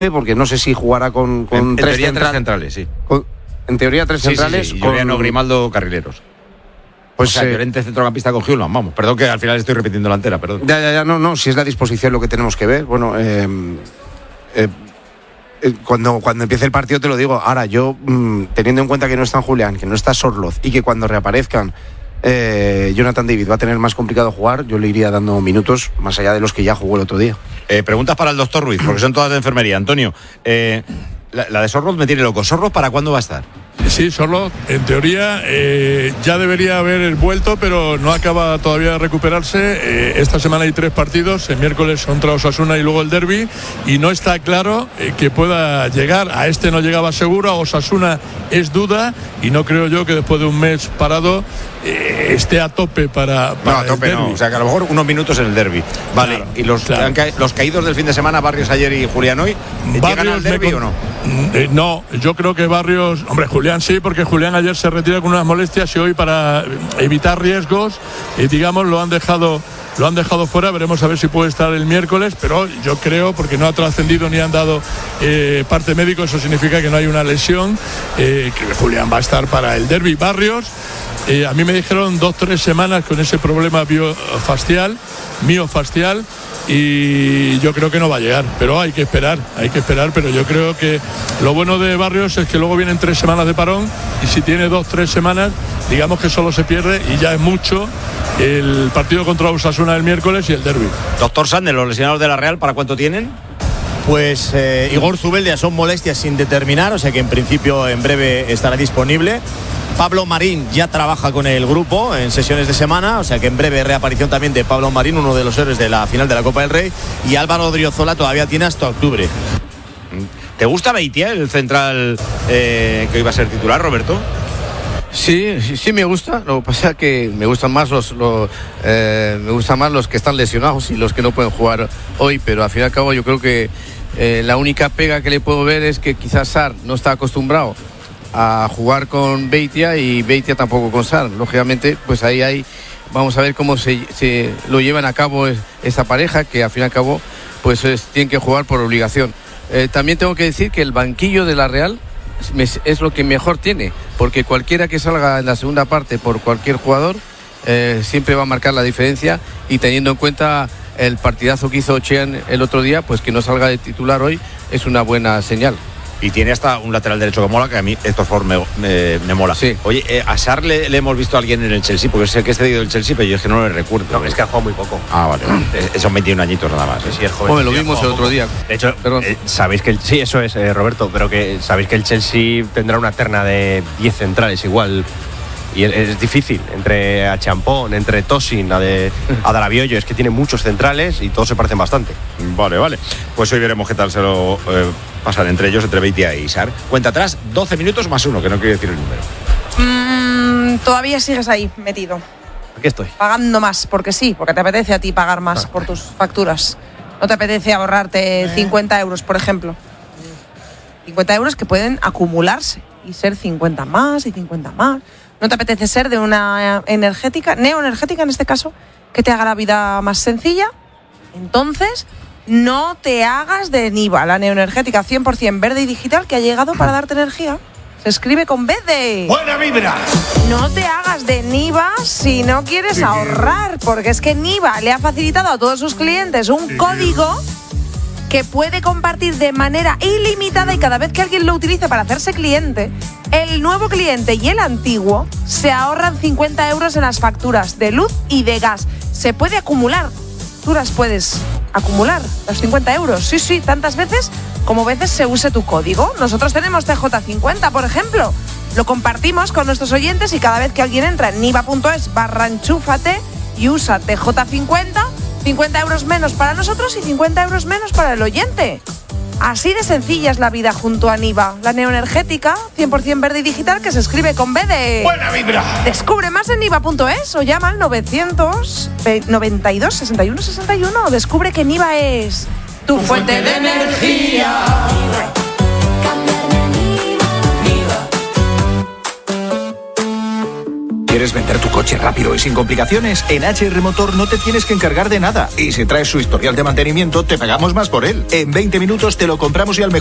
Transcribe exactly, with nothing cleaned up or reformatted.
porque no sé si jugará con, con en, en tres, teoría central, tres centrales, sí. Con, en teoría tres sí, centrales. Sí, sí, sí. Con Lloreno, Grimaldo, carrileros. Pues, o sea, eh, Llorente centrocampista con Hjulman, vamos. Perdón que al final estoy repitiendo la entera, perdón. Ya, ya, ya, no, no, si es la disposición lo que tenemos que ver. Bueno, eh, eh, eh, cuando, cuando empiece el partido te lo digo. Ahora, yo, mmm, teniendo en cuenta que no está Julián, que no está Sorloz y que cuando reaparezcan eh, Jonathan David va a tener más complicado jugar, yo le iría dando minutos más allá de los que ya jugó el otro día. Eh, preguntas para el doctor Ruiz, porque son todas de enfermería. Antonio, eh, la, la de Sorloz me tiene loco. ¿Sorloz para cuándo va a estar? Sí, Sorloz, en teoría eh, ya debería haber vuelto, pero no acaba todavía de recuperarse. Eh, esta semana hay tres partidos, el miércoles contra Osasuna y luego el derbi, y no está claro eh, que pueda llegar. A este no llegaba seguro, a Osasuna es duda, y no creo yo que después de un mes parado eh, esté a tope para, para no, a tope el derbi. no, o sea que a lo mejor unos minutos en el derbi. Vale, claro, y los, claro. ca- los caídos del fin de semana, Barrios ayer y Julián hoy, ¿llegan al derbi o no? Eh, no, yo creo que Barrios, hombre, Julián sí, porque Julián ayer se retira con unas molestias y hoy para evitar riesgos, eh, digamos, lo han dejado lo han dejado fuera. Veremos a ver si puede estar el miércoles, pero yo creo, porque no ha trascendido ni han dado eh, parte médico, eso significa que no hay una lesión, eh, que Julián va a estar para el derbi. Barrios, eh, a mí me dijeron dos, tres semanas con ese problema biofascial, miofascial, y yo creo que no va a llegar, pero hay que esperar, hay que esperar, pero yo creo que lo bueno de Barrios es que luego vienen tres semanas de parón, y si tiene dos, tres semanas, digamos que solo se pierde, y ya es mucho, el partido contra Osasuna el miércoles y el derbi. Doctor Sanders, ¿los lesionados de la Real para cuánto tienen? Pues eh, Igor Zubeldia son molestias sin determinar, o sea que en principio en breve estará disponible. Pablo Marín ya trabaja con el grupo en sesiones de semana, o sea que en breve reaparición también de Pablo Marín, uno de los héroes de la final de la Copa del Rey, y Álvaro Odriozola todavía tiene hasta octubre. ¿Te gusta Beitia, el central eh, que iba a ser titular, Roberto? Sí, sí, sí me gusta. Lo que pasa es que me gustan más los, los eh, me gustan más los que están lesionados y los que no pueden jugar hoy, pero al fin y al cabo yo creo que eh, la única pega que le puedo ver es que quizás Sar no está acostumbrado a jugar con Beitia y Beitia tampoco con Sar. Lógicamente, pues ahí hay, vamos a ver cómo se, se lo llevan a cabo esta pareja, que al fin y al cabo pues es, tienen que jugar por obligación. Eh, también tengo que decir que el banquillo de la Real es lo que mejor tiene, porque cualquiera que salga en la segunda parte por cualquier jugador eh, siempre va a marcar la diferencia, y teniendo en cuenta el partidazo que hizo Ochean el otro día, pues que no salga de titular hoy es una buena señal. Y tiene hasta un lateral derecho que mola, que a mí Héctor Ford me, me, me mola. Sí. Oye, eh, a Sar le, le hemos visto a alguien en el Chelsea, porque sé que es cedido del Chelsea, pero yo es que no le recuerdo. No, es que ha jugado muy poco. Ah, vale. eh, son veintiún añitos nada más. ¿eh? Sí, es joven. Hombre, lo vimos el otro día. De hecho, eh, sabéis que el, sí, eso es, eh, Roberto, pero que sabéis que el Chelsea tendrá una terna de diez centrales igual. Y es, es difícil, entre a Champón, entre Tosin, a, de, a Darabiollo, es que tiene muchos centrales y todos se parecen bastante. Vale, vale. Pues hoy veremos qué tal se lo eh, pasan entre ellos, entre Beitia y Sar. Cuenta atrás, doce minutos más uno, que no quiere decir el número. Mm, todavía sigues ahí, metido. Aquí estoy. Pagando más, porque sí, porque te apetece a ti pagar más por tus facturas. No te apetece ahorrarte cincuenta euros, por ejemplo. cincuenta euros que pueden acumularse y ser cincuenta más y cincuenta más. ¿No te apetece ser de una energética, neoenergética en este caso, que te haga la vida más sencilla? Entonces, no te hagas de Niva, la neoenergética cien por ciento verde y digital que ha llegado para darte energía. Se escribe con B de... ¡Buena vibra! No te hagas de Niva si no quieres sí, ahorrar, porque es que Niva le ha facilitado a todos sus clientes un sí, código que puede compartir de manera ilimitada, y cada vez que alguien lo utilice para hacerse cliente, el nuevo cliente y el antiguo se ahorran cincuenta euros en las facturas de luz y de gas. Se puede acumular. Tú las puedes acumular, los cincuenta euros. Sí, sí, tantas veces como veces se use tu código. Nosotros tenemos T J cincuenta, por ejemplo. Lo compartimos con nuestros oyentes, y cada vez que alguien entra en niva.es barra enchúfate y usa T J cincuenta, cincuenta euros menos para nosotros y cincuenta euros menos para el oyente. Así de sencilla es la vida junto a Niva, la neoenergética cien por ciento verde y digital que se escribe con B de... ¡Buena vibra! Descubre más en niva.es o llama al novecientos noventa y dos sesenta y uno sesenta y uno. Descubre que Niva es tu fuente de energía. ¿Quieres vender tu coche coche rápido y sin complicaciones, en H R Motor no te tienes que encargar de nada. Y si traes su historial de mantenimiento, te pagamos más por él. En veinte minutos te lo compramos y al mejor